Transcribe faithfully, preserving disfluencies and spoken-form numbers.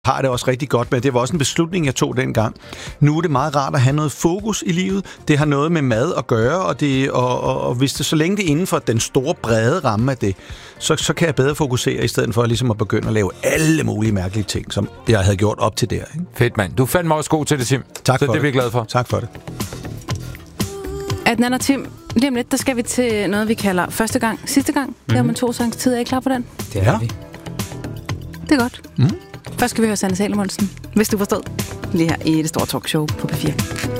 har det også rigtig godt med. Det var også en beslutning, jeg tog dengang. Nu er det meget rart at have noget fokus i livet. Det har noget med mad at gøre, og, det, og, og, og hvis det så længe det er inden for den store, brede ramme af det, så, så kan jeg bedre fokusere, i stedet for ligesom at begynde at lave alle mulige mærkelige ting, som jeg havde gjort op til der. Ikke? Fedt, mand. Du fandt mig også god til det, Tim. Tak så for det. det er vi glade for. Tak for det. Adnan og Tim, lige om lidt, der skal vi til noget, vi kalder første gang, sidste gang. Mm-hmm. Det har man to sangs tid. Er I klar på den? Det er ja. vi. Det er godt. Mm. Først skal vi høre Sanne Salomonsen, hvis du forstod. Lige her i Det Store Talkshow på P fire.